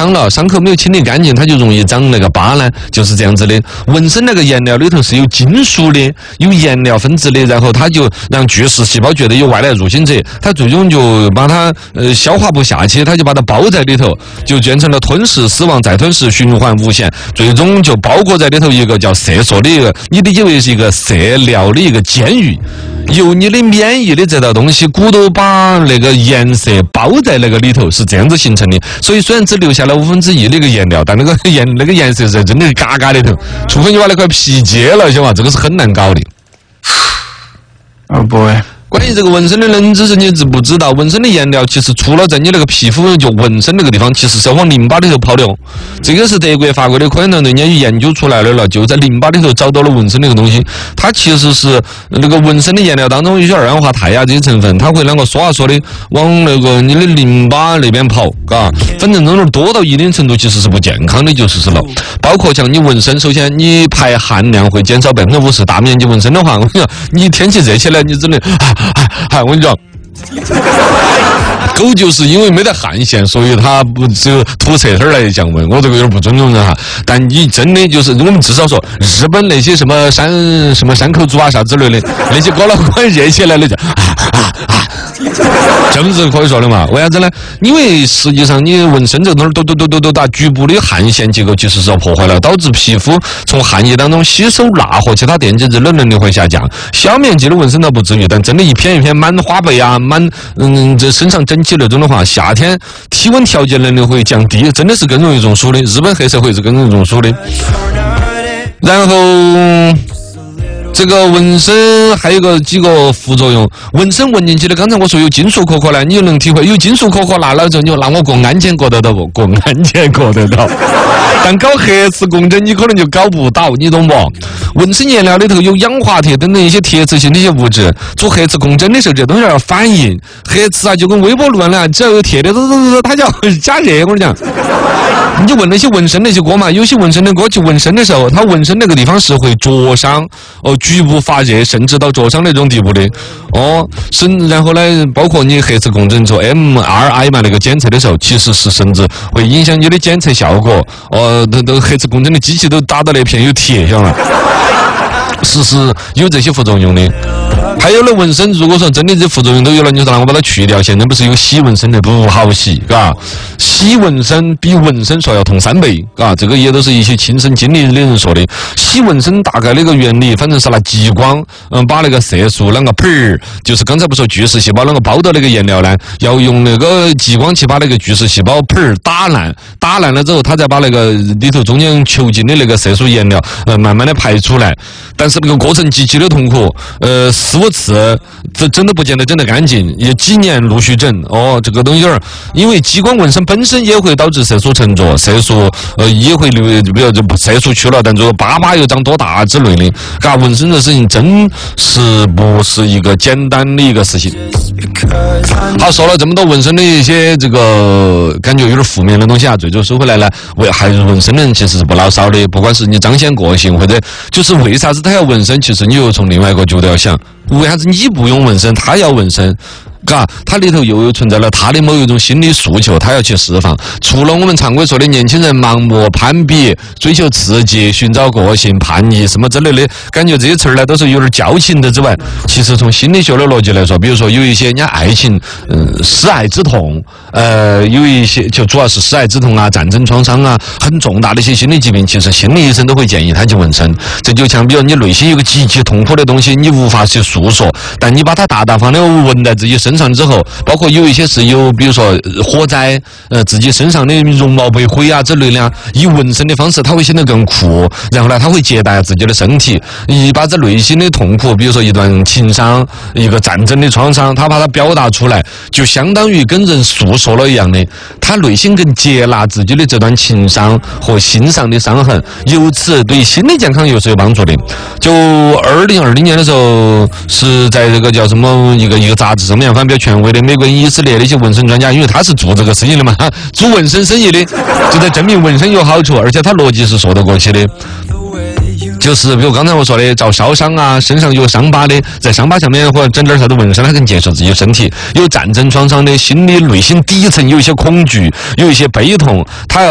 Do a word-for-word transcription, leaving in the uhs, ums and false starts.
伤了，伤口没有清理干净，它就容易长那个疤呢，就是这样子的。纹身那个颜料里头是有金属的，有颜料分子的，然后它就让巨噬细胞觉得有外来入侵者，它最终就把它呃消化不下去，它就把它包在里头，就变成了吞噬、死亡、再吞噬，循环无限，最终就包裹在里头一个叫色素的一个，你理解为是一个色料的一个监狱。由你的免疫的这道东西，骨头把那个颜色包在那个里头，是这样子形成的。所以虽然只留下了五分之一的一个颜料，但那个颜那个颜色是真的是嘎嘎里头，除非你把那块皮揭了，晓得吧？这个是很难搞的。 Oh boy。 关于这个纹身的冷知识，你知不知道？纹身的颜料其实除了在你那个皮肤就纹身那个地方，其实是要往淋巴里头跑的哦。这个是德国、法国的科研团队人家研究出来的了，就在淋巴里头找到了纹身那个东西。它其实是那个纹身的颜料当中有些二氧化钛呀这些成分，它会啷个刷刷的往那个你的淋巴那边跑，嘎。反正这种多到一定程度，其实是不健康的，就是了。包括像你纹身，首先你排汗量会减少百分之五十，大面积纹身的话，我跟你讲，你天气热起来，你真的。哎，我跟你讲，狗就是因为没得汗腺，所以它不只有吐舌头来降温。我这个有点不尊重人哈，但你真的就是我们至少说日本那些什么山什么山口组啊啥之类的那些高老倌热起来的就啊啊啊，这么子可以说的嘛？为啥子呢？因为实际上你纹身这个东西抖抖抖抖抖打局部的汗腺结构其实是要破坏了，导致皮肤从汗液当中吸收钠和其他电解质的能力会下降。小面积的纹身倒不至于，但真的一片一片满花背啊，满嗯这身上整体那种的话，夏天体温调节能力会降低，真的是更容易中暑的。日本黑社会是更容易中暑的。然后这个纹身还有个几个副作用，纹身纹进去的，刚才我说有金属可可呢，你就能体会有金属可可拿了之后，你就那我过安检过得到不？过安检过得到，但搞核磁共振你可能就搞不到，你懂不？纹身颜料里头有氧化铁等等一些铁磁性的一些物质，做核磁共振的时候，这东西要反应核磁啊，就跟微波炉一样，只要有铁的，它叫加热。我跟你讲，你就问那些纹身那些哥嘛，有些纹身的哥去纹身的时候，他纹身那个地方是会灼伤哦。局部发热，甚至到灼伤那种地步的哦。甚然后呢，包括你核磁共振做 M R I 嘛那个检测的时候，其实是甚至会影响你的检测效果。哦，都都核磁共振的机器都打到那片有铁，晓得吗？是是有这些副作用的。还有的纹身，如果说真的这副作用都有了，你说让我把它去掉，现在不是有洗纹身的不好洗，嘎？洗纹身比纹身说要痛三倍，嘎？这个也都是一些亲身经历的人说的。洗纹身大概那个原理，反正是拿激光，嗯，把那个色素啷个盆儿，就是刚才不说巨噬细胞啷个包到那个颜料呢？要用那个激光去把那个巨噬细胞盆儿打烂，打烂了之后，它再把那个里头中间囚禁的那个色素颜料，呃，慢慢的排出来。但是那个过程极其的痛苦，呃，四五次，这真的不见得整得干净，也几年陆续整。哦，这个东西儿，因为激光纹身本身也会导致色素沉着，色素呃也会流，比如就色素去了，但这个疤疤又长多大之类的。嘎，纹身这事情真是不是一个简单的一个事情。好，说了这么多纹身的一些这个感觉有点负面的东西啊，最终说回来呢，为还是纹身的人其实是不老少的，不管是你彰显个性，或者就是为啥子他要纹身，其实你又从另外一个角度要想，为啥子你不用纹身，他要纹身？嘎，它里头又有存在了他的某一种心理诉求，他要去释放。除了我们常规说的年轻人盲目攀比、追求刺激、寻找个性、叛逆什么之类的，感觉这些词儿呢都是有点矫情的之外，其实从心理学的逻辑来说，比如说有一些人家爱情，嗯，失爱之痛，呃，有一些就主要是失爱之痛啊、战争创伤啊，很重大的一些心理疾病，其实心理医生都会建议他去纹身。这就像比如你内心有个极其痛苦的东西，你无法去诉说，但你把它大大方的纹在自己身上之后，包括有一些是有，比如说火灾，呃，自己身上的绒毛被毁啊之类的，以纹身的方式，它会显得更酷。然后呢，它会接待自己的身体，一把这内心的痛苦，比如说一段情伤、一个战争的创伤，他把它表达出来，就相当于跟人诉说了一样的，他内心更接纳自己的这段情伤和心上的伤痕，由此对心理健康又是有帮助的。就二零二零年的时候，是在这个叫什么一个一个杂志上面发表权威的美国以色列的一些纹身专家，因为他是做这个生意的嘛，做纹身生意的，就在证明纹身有好处，而且他逻辑是说得过去的。就是比如刚才我说的找烧伤啊，身上有伤疤的，在伤疤下面或者整点啥子纹身，他更接受自己的身体。有战争创伤的，心理内心底层有一些恐惧，有一些悲痛，他要